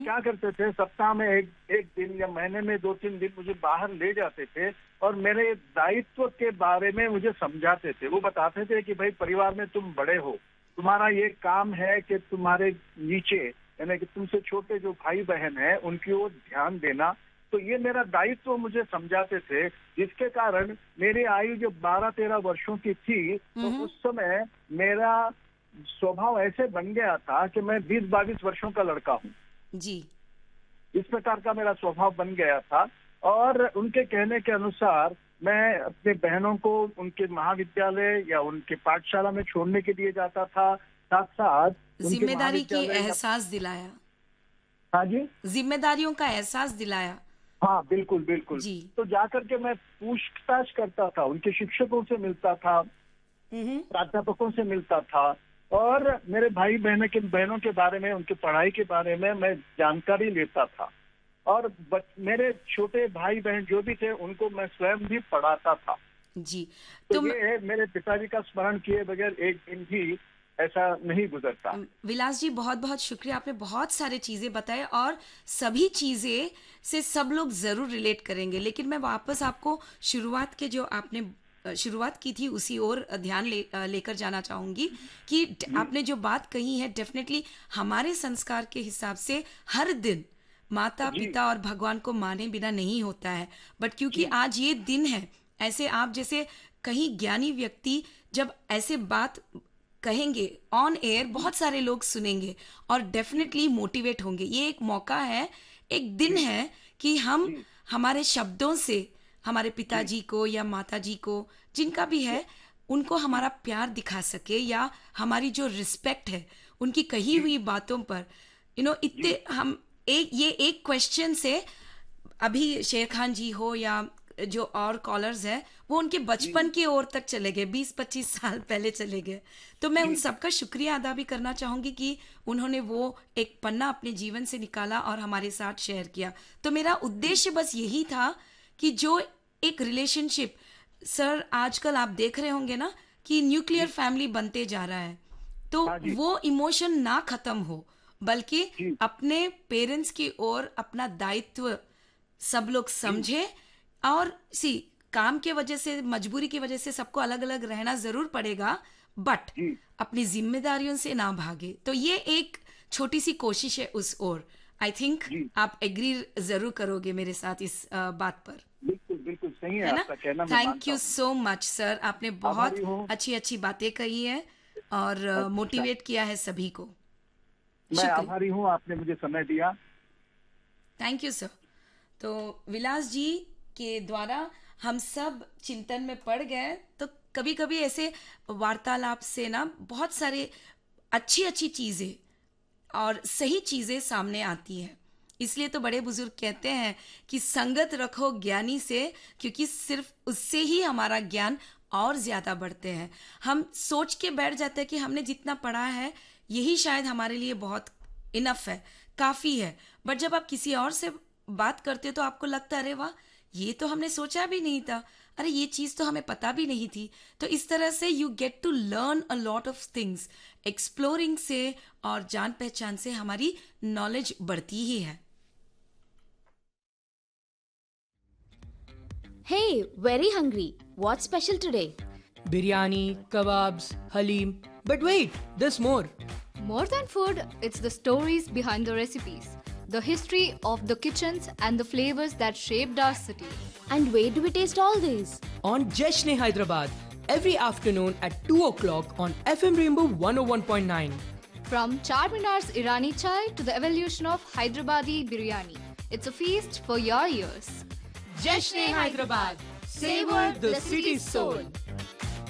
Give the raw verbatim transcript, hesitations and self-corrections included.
क्या करते थे, सप्ताह में एक एक दिन या महीने में दो तीन दिन मुझे बाहर ले जाते थे और मेरे दायित्व के बारे में मुझे समझाते थे। वो बताते थे कि भाई परिवार में तुम बड़े हो, तुम्हारा ये काम है कि तुम्हारे नीचे यानी कि तुमसे छोटे जो भाई बहन हैं उनकी ओर ध्यान देना। तो ये मेरा दायित्व मुझे समझाते थे, जिसके कारण मेरी आयु जब बारह तेरह वर्षों की थी तो उस समय मेरा स्वभाव ऐसे बन गया था कि मैं बीस बाईस वर्षों का लड़का हूँ जी। इस प्रकार का मेरा स्वभाव बन गया था। और उनके कहने के अनुसार मैं अपने बहनों को उनके महाविद्यालय या उनके पाठशाला में छोड़ने के लिए जाता था, साथ साथ जिम्मेदारी की एहसास दिलाया। हाँ जी, जिम्मेदारियों का एहसास दिलाया। हाँ बिल्कुल बिल्कुल जी। तो जाकर के मैं पूछताछ करता था, उनके शिक्षकों से मिलता था, प्राध्यापकों से मिलता था और मेरे भाई बहनों के बहनों के बारे में, उनकी पढ़ाई के बारे में मैं जानकारी लेता था। और बच, मेरे छोटे भाई बहन जो भी थे उनको मैं स्वयं भी पढ़ाता था जी। तो, तो ये मेरे पिताजी का स्मरण किए बगैर एक दिन भी ऐसा नहीं गुजरता। विलास जी बहुत बहुत शुक्रिया, आपने बहुत सारे चीजें बताए और सभी चीजें से सब लोग जरूर रिलेट करेंगे। लेकिन मैं वापस आपको शुरुआत के जो आपने शुरुआत की थी उसी ओर ध्यान ले लेकर जाना चाहूंगी कि आपने जो बात कही है डेफिनेटली हमारे संस्कार के हिसाब से हर दिन माता पिता और भगवान को माने बिना नहीं होता है। बट क्योंकि आज ये दिन है, ऐसे आप जैसे कहीं ज्ञानी व्यक्ति जब ऐसे बात कहेंगे ऑन एयर, बहुत सारे लोग सुनेंगे और डेफिनेटली मोटिवेट होंगे। ये एक मौका है, एक दिन है कि हम हमारे शब्दों से हमारे पिताजी को या माताजी को जिनका भी है उनको हमारा प्यार दिखा सके या हमारी जो रिस्पेक्ट है उनकी कही हुई बातों पर यू नो इतने हम एक ये एक क्वेश्चन से अभी शेर खान जी हो या जो और कॉलर्स हैं वो उनके बचपन की ओर तक चले गए, बीस पच्चीस साल पहले चले गए। तो मैं उन सबका शुक्रिया अदा भी करना चाहूंगी कि उन्होंने वो एक पन्ना अपने जीवन से निकाला और हमारे साथ शेयर किया। तो मेरा उद्देश्य बस यही था कि जो एक रिलेशनशिप, सर आजकल आप देख रहे होंगे ना कि न्यूक्लियर फैमिली बनते जा रहा है, तो वो इमोशन ना खत्म हो बल्कि अपने पेरेंट्स की ओर अपना दायित्व सब लोग समझे। और सी काम के वजह से, मजबूरी की वजह से सबको अलग अलग रहना जरूर पड़ेगा, बट अपनी जिम्मेदारियों से ना भागे। तो ये एक छोटी सी कोशिश है उस ओर। आई थिंक आप एग्री जरूर करोगे मेरे साथ इस uh, बात पर। बिल्कुल बिल्कुल सही है, है ना? आपका कहना। Thank you so much sir, आपने बहुत अच्छी अच्छी बातें कही है और मोटिवेट uh, किया है सभी को। मैं आभारी हूँ, आपने मुझे समय दिया। Thank you sir. तो विलास जी के द्वारा हम सब चिंतन में पड़ गए। तो कभी कभी ऐसे वार्तालाप से ना बहुत सारे अच्छी अच्छी चीजें और सही चीजें सामने आती हैं। इसलिए तो बड़े बुजुर्ग कहते हैं कि संगत रखो ज्ञानी से, क्योंकि सिर्फ उससे ही हमारा ज्ञान और ज्यादा बढ़ते हैं। हम सोच के बैठ जाते हैं कि हमने जितना पढ़ा है यही शायद हमारे लिए बहुत इनफ है, काफी है। बट जब आप किसी और से बात करते हो तो आपको लगता है अरे वाह, ये तो हमने सोचा भी नहीं था, अरे ये चीज तो हमें पता भी नहीं थी। तो इस तरह से you get to learn a lot of things. Exploring से और जान पहचान से हमारी नॉलेज बढ़ती ही है। Hey, very hungry. What's special today? Biryani, kebabs, halim. But wait, there's more. More than food, it's the stories behind the recipes, the history of the kitchens and the flavors that shaped our city. And where do we taste all these? On Jashne Hyderabad, every afternoon at two o'clock on F M Rainbow one oh one point nine. From Charminar's Irani chai to the evolution of Hyderabadi biryani, it's a feast for your ears. Jashne Hyderabad, savor the city's soul.